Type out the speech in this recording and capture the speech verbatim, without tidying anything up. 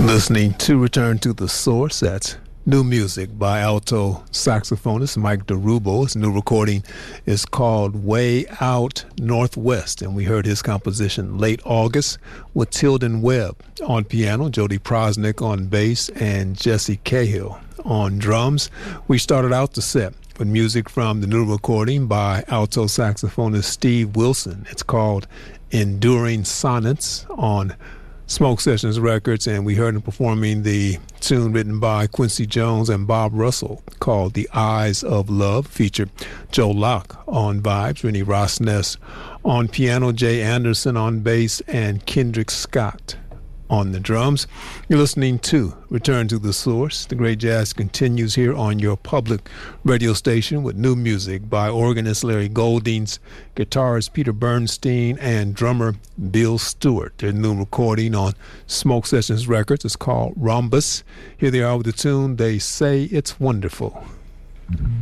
Listening to Return to the Source. That's new music by alto saxophonist Mike DeRubo. His new recording is called Way Out Northwest, and we heard his composition Late August with Tilden Webb on piano, Jody Prosnick on bass, and Jesse Cahill on drums. We started out the set with music from the new recording by alto saxophonist Steve Wilson. It's called Enduring Sonnets on Smoke Sessions Records, and we heard him performing the tune written by Quincy Jones and Bob Russell called The Eyes of Love. Featured Joe Locke on vibes, Rennie Rosness on piano, Jay Anderson on bass, and Kendrick Scott on the drums. You're listening to Return to the Source. The great jazz continues here on your public radio station with new music by organist Larry Goldings, guitarist Peter Bernstein, and drummer Bill Stewart. Their new recording on Smoke Sessions Records is called Rhombus. Here they are with the tune They Say It's Wonderful.